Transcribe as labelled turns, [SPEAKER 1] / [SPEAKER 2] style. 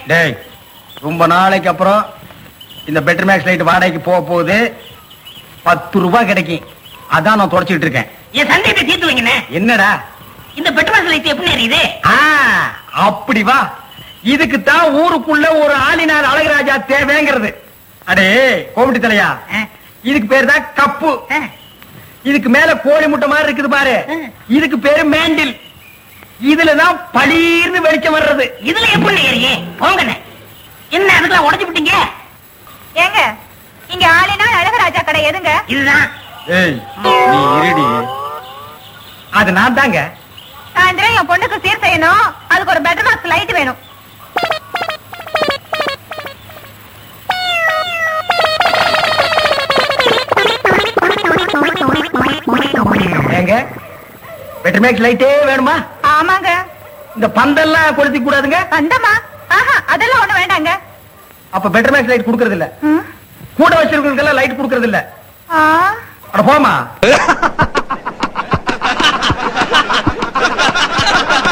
[SPEAKER 1] டேய், ரொம்ப நாளைக்கு அப்புறம் இந்த பெட்டர் மேக்ஸ் லைட் வாடகைக்கு போக போகுது. 10 ரூபாய் கிடைக்கும். அதான் நான் தொடச்சிட்டு இருக்கேன்.
[SPEAKER 2] என் சந்தேகத்தை தீர்த்து வைங்கண்ணே.
[SPEAKER 1] என்னடா
[SPEAKER 2] இந்த பெட்ரோல் லைட் எப்படி எரியுது?
[SPEAKER 1] அப்படி வா. இதுக்கு தான் ஊருக்குள்ள ஒரு ஆளினார் அழகுராஜா தேவைங்கிறது. அடே கோமிட்டி தலையா, இதுக்கு பேரு தான் கப்பு. இதுக்கு மேல கோழி முட்டை மாதிரி இருக்குது பாரு, இதுக்கு பேரு மேண்டில். இதுலதான் பளீர்னு வெளிச்சம் வர்றது.
[SPEAKER 2] இதுல எப்படி ஏறியே போங்கண்ணே. என்ன அதுக்கெல்லாம் உடைச்சு விட்டீங்க?
[SPEAKER 3] ஏங்க இங்க ஆளினா அழகராஜா கடை எதுங்க?
[SPEAKER 2] இதுதான்.
[SPEAKER 1] ஏய் நீ இருடி. அது நான் தாங்க.
[SPEAKER 3] சாயந்தரம் என் பொண்ணுக்கு சீர் செய்யணும். அதுக்கு ஒரு பெட்டர் பாக்ஸ் லைட் வேணும்.
[SPEAKER 1] ஏங்க பெட்டர் மேக்ஸ் லைட்டே வேணுமா?
[SPEAKER 3] ஆமாங்க.
[SPEAKER 1] இந்த பந்தெல்லாம் கொளுத்தி கூடாதுங்க.
[SPEAKER 3] அந்தமா அதெல்லாம் ஒண்ணு வேண்டாங்க.
[SPEAKER 1] அப்ப பெட்டர் மேக்ஸ் லைட் குடுக்கறது இல்ல. கூட வச்சிருக்கிறதுக்கெல்லாம் லைட் குடுக்கறது இல்ல. அட போமா.